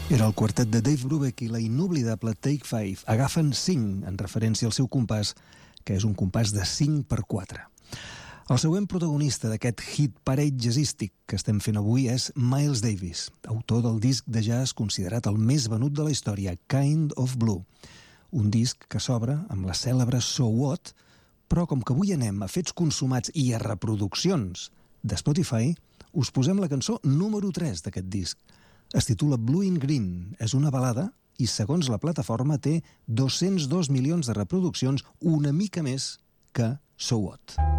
Era el quartet de Dave Brubeck i la inoblidable Take 5 agafen 5 en referència al seu compàs, que és un compàs de 5/4. El següent protagonista d'aquest hit parade jazzístic que estem fent avui és Miles Davis, autor del disc de jazz considerat el més venut de la història, Kind of Blue. Un disc que s'obre amb la cèlebre So What, però com que avui anem a fets consumats i a reproduccions de Spotify, us posem la cançó número 3 d'aquest disc. Es titula Blue in Green, és una balada i, segons la plataforma, té 202 milions de reproduccions, una mica més que So What.